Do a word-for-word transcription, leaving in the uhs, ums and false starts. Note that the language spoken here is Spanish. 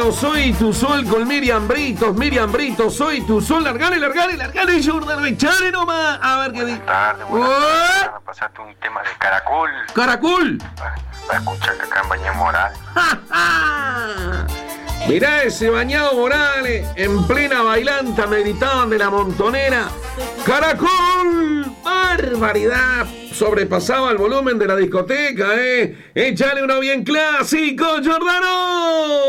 Jordano, soy tu sol con Miriam Britos, Miriam Britos, soy tu sol, largale, largale, largale, Jordano, echale nomás, a ver qué dice. Buenas tardes, buenas tardes, me pasaste un tema de Caracol. Caracol. Va a escuchar que acá en Bañez Morales. Mirá ese Bañado Morales, en plena bailanta, meditaban de la montonera. ¡Caracol! ¡Barbaridad! Sobrepasaba el volumen de la discoteca, ¿eh? ¡Échale uno bien clásico, Jordano!